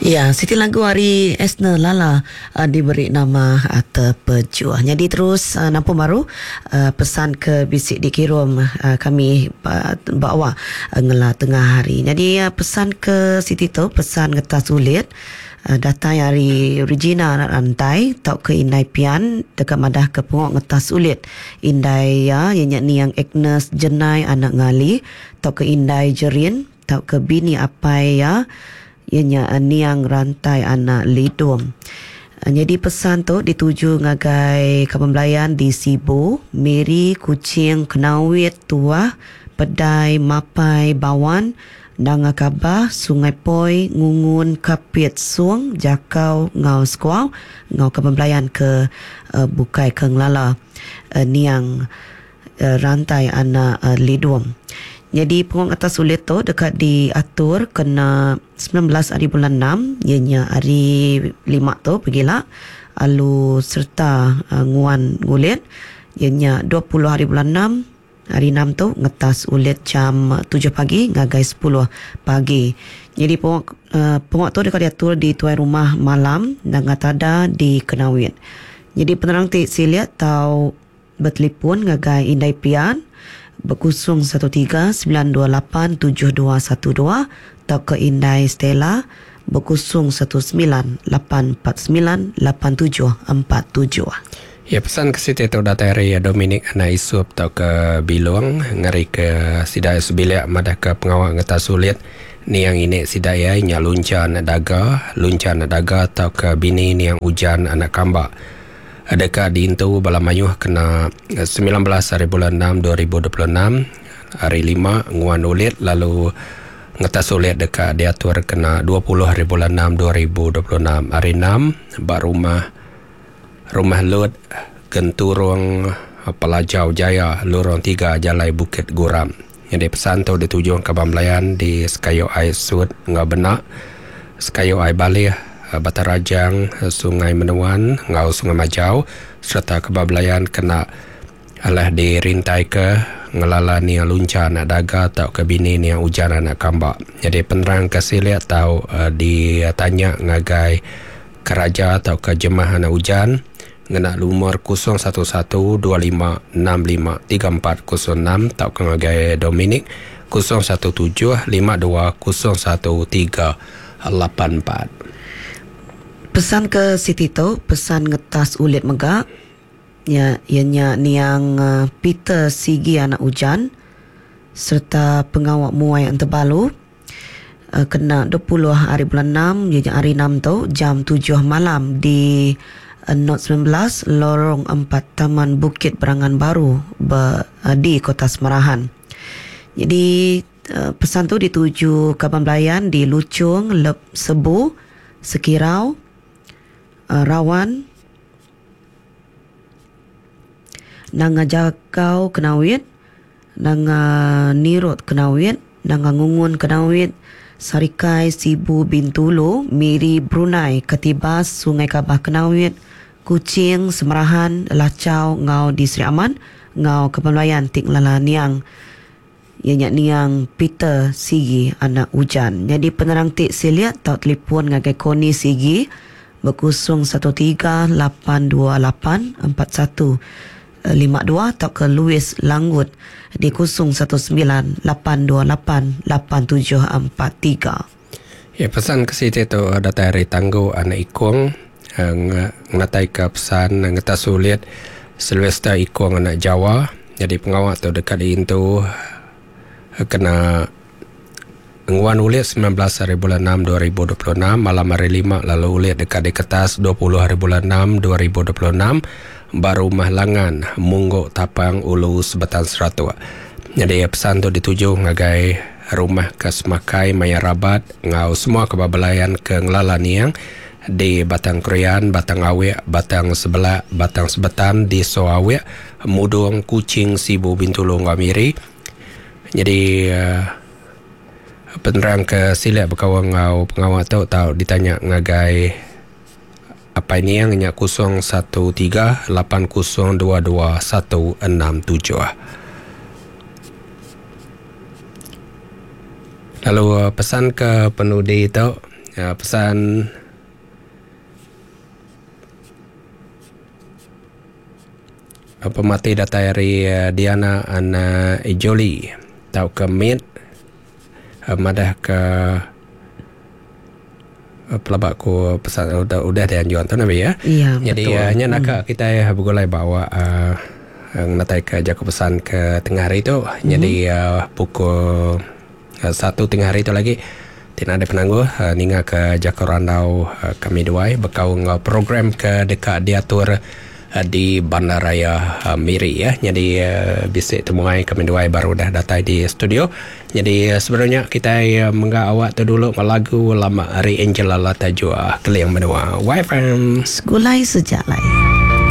Ya, Siti lagu hari Esna Lala diberi nama Terpejuah. Jadi terus nampu baru pesan ke bisik dikirim kami bawa ngela tengah hari. Jadi pesan ke Siti tu pesan ngetas sulit datang hari Regina rantai tau ke Indai Pian dekat madah ke pengok ngetas sulit Indai ya ni yang Agnes Jenai anak ngali tau ke Indai Jerin tau ke bini apai ya ianya niang rantai anak lidum. Jadi pesan tu dituju ngagai Kapembelayan di Sibu, Meri, Kucing, Kenawit, Tuah, Pedai, Mapai, Bawan, Danga Kabah, Sungai Poi, Ngungun, Kapit, Suang, Jakau, Ngau Skuau, Ngau Kapembelayan ke Bukai Kenglala, niang rantai anak lidum. Jadi pengong atas sulit tu dekat diatur kena 19 hari bulan 6 ianya hari 5 tu pergilah alu serta nguan ngulit ianya 20 hari bulan 6 hari 6 tu ngetas ulit jam 7 pagi ngagai 10 pagi. Jadi pengong tu dekat diatur di tuai rumah malam dan ngatada di Kenawit. Jadi penerang tik siliat tau bertelefon ngagai Indai Pian berkusung 13-928-7212 atau ke Indai Stella berkusung 19-849-8747. Ya, pesan ke Siti tu datang dari Dominik anak isup atau ke Biluang ngari ke sidai sebilik madah ke pengawal ngetas sulit ni yang ini sidai nya luncan daga atau ke bini ni yang hujan anak kambak. Adakah di Intu Balamayuh kena 19 hari bulan 6 2026 hari 5 nguan ulit lalu ngetas ulit dekat diatur kena 20 hari bulan 6 2026 hari 6 bak rumah Lud Genturung Pelajau Jaya Lorong 3 Jalai Bukit Guram. Jadi pesan tu dituju ke Bambelayan di Sekayo Ai Sud ngau benak Sekayo Ai Balih Batarajang, Sungai Menuan, Ngau Sungai Majau serta Kebablayan kena alah dirintai ke ngelala ni lunca nak daga atau ke bini ni hujan anak kambak. Jadi penerang kesilia tahu ditanya ngagai keraja atau ke jemaah anak hujan ngena lumur 01125653406 tau ke ngagai Dominik 01752011384. Pesan ke Siti tu pesan ngetas ulit megak ya ianya niang Peter Sigi anak hujan serta pengawak muai yang terbalu kena 20 hari bulan 6 ianya hari 6 tu jam 7 malam di Not 19 Lorong 4 Taman Bukit Berangan Baru di Kota Semarahan. Jadi pesan tu dituju Kapembelayan di Lucung, Lep Sebu, Sekirau, Rawan, Nanga Jakau Kenawit, Nanga Nirot Kenawit, Nanga Ngungun Kenawit, Sarikai Sibu Bintulu, Miri Brunei, Ketibas Sungai Kabah Kenawit, Kucing Semerahan, Lacau Ngau di Sri Aman, Ngau Kapembelayan Tik Lala Niang ianya niang Peter Sigi anak hujan. Jadi penerang tik siliat tau telefon ngagai Koni Sigi berkusung 13-828-4152 atau ke Louis Langwood di kusung 19-828-8743. Ya, pesan ke Siti tu datang dari Tangguh anak Ikong ngatai ke pesan ngetas sulit Sylvester Ikong anak Jawa. Jadi pengawal tu dekat di Intu kena nguan ulit 19 hari bulan 6 2026 malam hari 5 lalu ulit dekat di kertas 20 hari bulan 6 2026 baru Mahlangan Munggo Tapang Ulu Sebetan Seratua. Jadi pesan tu dituju ngagai rumah ke Semakai Maya Rabat ngau semua Kebabelayan ke Ngelala Niang di Batang Krian, Batang Awek, Batang Sebelak, Batang Sebetan di Soawek, Mudung, Kucing, Sibu Bintulu Ngamiri. Jadi penerang ke silap berkawang ngau pengawal tu tahu ditanya ngagai apa ini yang nyak 013-8022-167. Lalu pesan ke penudi tu pesan pemati data dari Diana Ana Ijoli tau ke mit madah ke pelabak ku pesan udah ada anjuran tu nabi ya. Iya, Jadi betul. hanya nak kita bergolai bawa natai ke jaga pesan ke tengah hari tu. Jadi pukul 1 tengah hari tu lagi tidak ada penangguh ninga ke Jakarta Randau kami duai bekau program ke dekat diatur di Bandaraya Miri ya. Jadi bisik temuai kami duai baru dah datang di studio. Jadi sebenarnya kita menggak awak tu dulu lagu lama Ari Angela Lata Jua Keliang Menua YFM Sekulai sejak lain.